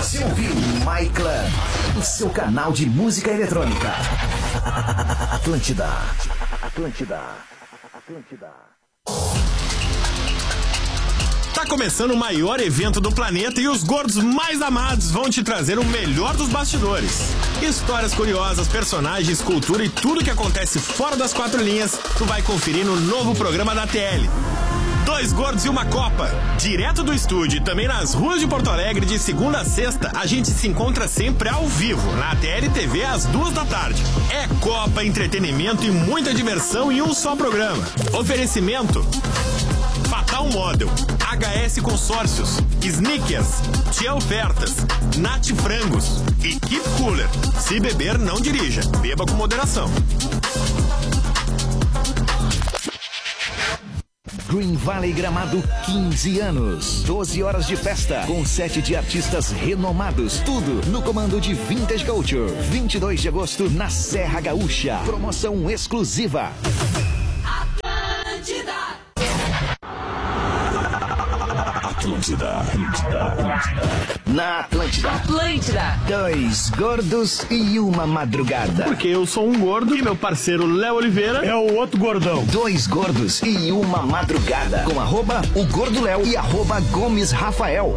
Você ouviu My Club, o seu canal de música eletrônica. Atlântida. Tá começando o maior evento do planeta e os gordos mais amados vão te trazer o melhor dos bastidores. Histórias curiosas, personagens, cultura e tudo que acontece fora das quatro linhas, tu vai conferir no novo programa da TL. Dois Gordos e uma Copa, direto do estúdio e também nas ruas de Porto Alegre, de segunda a sexta, a gente se encontra sempre ao vivo, na TL TV às 14h. É Copa, entretenimento e muita diversão em um só programa. Oferecimento Fatal Model, HS Consórcios, Snickers, Tia Ofertas, Nat Frangos e Keep Cooler. Se beber, não dirija. Beba com moderação. Green Valley Gramado, 15 anos. 12 horas de festa, com 7 de artistas renomados. Tudo no comando de Vintage Culture. 22 de agosto, na Serra Gaúcha. Promoção exclusiva. Atlântida. Na Atlântida. Dois gordos e uma madrugada. Porque eu sou um gordo e meu parceiro Léo Oliveira é o outro gordão. Dois gordos e uma madrugada. Com @o Gordo Léo e @Gomes Rafael.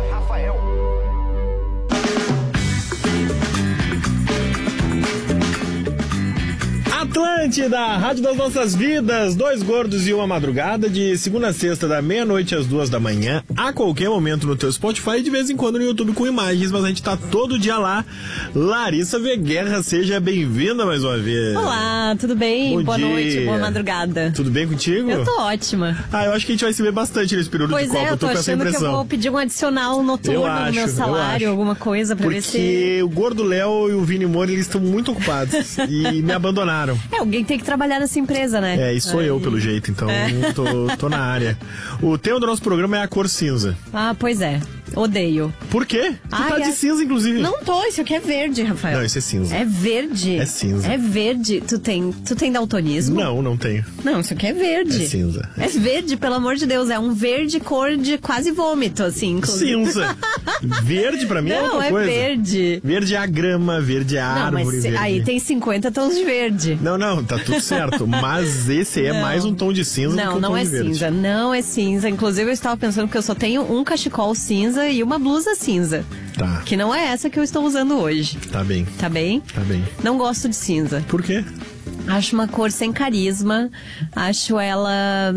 Atlântida, rádio das nossas vidas, dois gordos e uma madrugada, de segunda a sexta, da meia-noite às 2h, a qualquer momento no teu Spotify e de vez em quando no YouTube com imagens, mas a gente tá todo dia lá. Larissa Veguerra, seja bem-vinda mais uma vez. Olá, tudo bem? Boa noite, boa madrugada. Tudo bem contigo? Eu tô ótima. Eu acho que a gente vai se ver bastante nesse período de Copa, eu tô com essa achando impressão. que eu vou pedir um adicional noturno no meu salário, alguma coisa pra ver se... Porque o Gordo Léo e o Vini Moura, eles estão muito ocupados e me abandonaram. Alguém tem que trabalhar nessa empresa, né? E sou eu, pelo jeito, então tô na área. O tema do nosso programa é a cor cinza. Pois é. Odeio. Por quê? Tu tá de cinza, inclusive. Não tô, isso aqui é verde, Rafael. Não, isso é cinza. É verde. É cinza. É verde. Tu tem daltonismo? Não tenho. Não, isso aqui é verde. É cinza. É verde, pelo amor de Deus. É um verde cor de quase vômito, assim, inclusive. Cinza. Verde pra mim é outra coisa. Não, é verde. Verde é a grama, verde é a árvore. Mas verde. Aí tem 50 tons de verde. Não, tá tudo certo. Mas esse é mais um tom de cinza do que um tom de verde. Cinza. Não é cinza. Inclusive eu estava pensando que eu só tenho um cachecol cinza e uma blusa cinza. Tá. Que não é essa que eu estou usando hoje. Tá bem. Tá bem? Tá bem. Não gosto de cinza. Por quê? Acho uma cor sem carisma. Acho ela...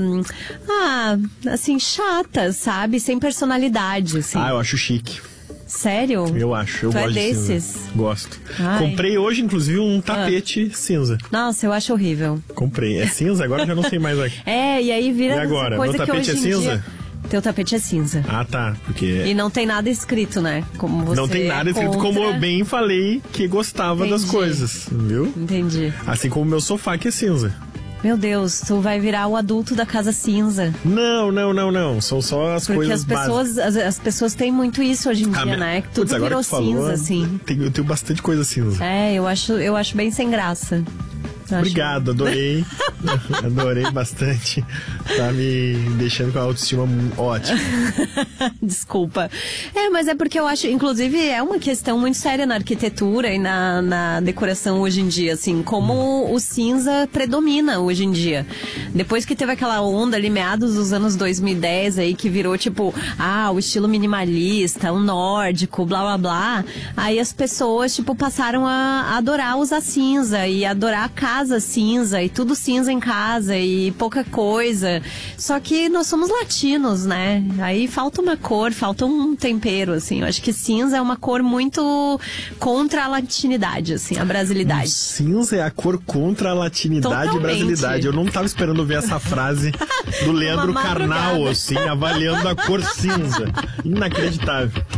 assim, chata, sabe? Sem personalidade, assim. Eu acho chique. Sério? Eu acho, eu tu gosto é desses? de cinza. Gosto. Ai. Comprei hoje, inclusive, um tapete cinza. Nossa, eu acho horrível. Comprei. É cinza? Agora eu já não sei mais aqui. E aí vira E agora? coisa Meu tapete que hoje é cinza? Dia... Teu tapete é cinza. Tá. Porque... E não tem nada escrito, né? Como você não tem nada escrito, contra... como eu bem falei que gostava das coisas, viu? Entendi. Assim como o meu sofá, que é cinza. Meu Deus, tu vai virar o adulto da casa cinza. Não. São só as coisas básicas. Porque as pessoas têm muito isso hoje em dia, né? Que tudo virou cinza, assim. Eu tenho bastante coisa cinza. Eu acho bem sem graça. Obrigado, adorei. Adorei bastante. Tá me deixando com a autoestima ótima. Desculpa. Mas é porque eu acho, inclusive, é uma questão muito séria na arquitetura e na decoração hoje em dia, assim, como o cinza predomina hoje em dia. Depois que teve aquela onda ali, meados dos anos 2010 aí, que virou tipo, o estilo minimalista, o nórdico, blá blá blá, aí as pessoas, tipo, passaram a adorar usar cinza e adorar a casa cinza e tudo cinza em casa e pouca coisa. Só que nós somos latinos, né? Aí falta uma cor, falta um tempero, assim. Eu acho que cinza é uma cor muito contra a latinidade, assim, a brasilidade. Cinza é a cor contra a latinidade e brasilidade. Eu não tava esperando ouvir essa frase do Leandro Carnal, assim, avaliando a cor cinza. Inacreditável.